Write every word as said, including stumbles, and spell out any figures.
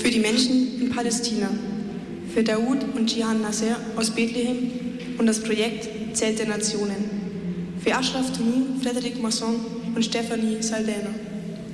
Für die Menschen in Palästina, für Daoud und Jihan Nasser aus Bethlehem und das Projekt Zelt der Nationen, für Ashraf Tunu, Frederic Masson und Stephanie Saldana.